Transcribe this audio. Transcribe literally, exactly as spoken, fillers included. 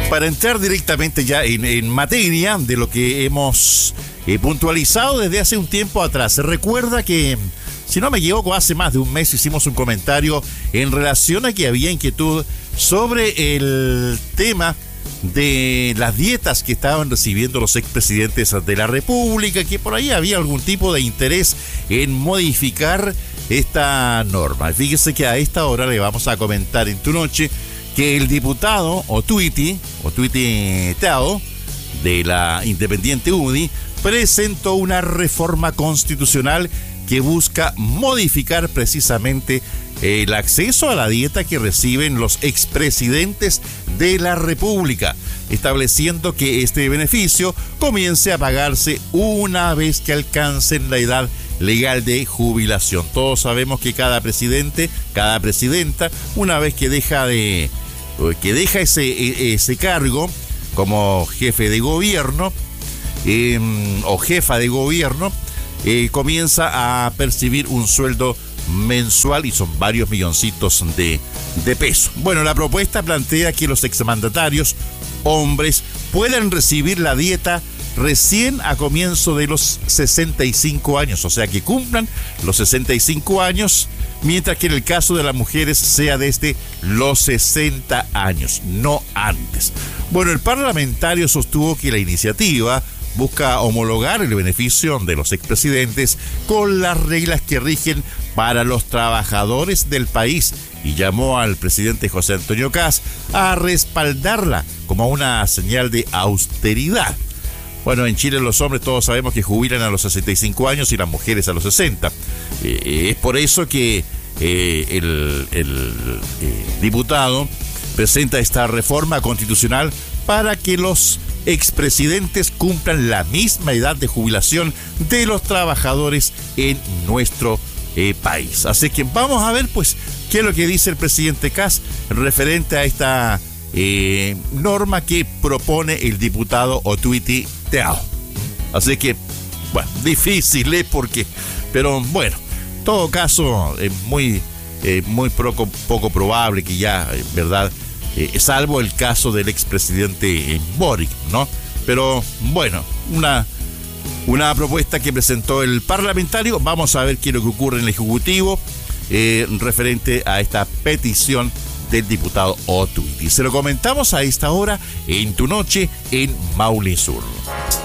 Para entrar directamente ya en, en materia de lo que hemos eh, puntualizado desde hace un tiempo atrás. Recuerda que, si no me equivoco, hace más de un mes hicimos un comentario en relación a que había inquietud sobre el tema de las dietas que estaban recibiendo los expresidentes de la República, que por ahí había algún tipo de interés en modificar esta norma. Fíjese que a esta hora le vamos a comentar en tu noche que el diputado Otuiti, Otuiti Teao, de la Independiente U D I, presentó una reforma constitucional que busca modificar precisamente el acceso a la dieta que reciben los expresidentes de la República, estableciendo que este beneficio comience a pagarse una vez que alcancen la edad legal de jubilación. Todos sabemos que cada presidente, cada presidenta, una vez que deja de que deja ese, ese cargo como jefe de gobierno eh, o jefa de gobierno, eh, comienza a percibir un sueldo mensual y son varios milloncitos de, de pesos. Bueno, la propuesta plantea que los exmandatarios, hombres, puedan recibir la dieta recién a comienzo de los sesenta y cinco años, o sea que cumplan los sesenta y cinco años, mientras que en el caso de las mujeres sea desde los sesenta años, no antes. Bueno, el parlamentario sostuvo que la iniciativa busca homologar el beneficio de los expresidentes con las reglas que rigen para los trabajadores del país y llamó al presidente José Antonio Kast a respaldarla como una señal de austeridad. Bueno, en Chile los hombres todos sabemos que jubilan a los sesenta y cinco años y las mujeres a los sesenta. Eh, es por eso que eh, el, el eh, diputado presenta esta reforma constitucional para que los expresidentes cumplan la misma edad de jubilación de los trabajadores en nuestro eh, país. Así que vamos a ver, pues, qué es lo que dice el presidente Kast referente a esta eh, norma que propone el diputado Otuiti Teao. Así que, bueno, difícil, ¿eh? Porque, pero bueno, en todo caso, es muy, eh, muy poco, poco probable que ya, ¿verdad? Eh, salvo el caso del expresidente eh, Boric, ¿no? Pero bueno, una, una propuesta que presentó el parlamentario. Vamos a ver qué es lo que ocurre en el Ejecutivo eh, referente a esta petición del diputado Otuiti. Se lo comentamos a esta hora en tu noche en Maule Sur.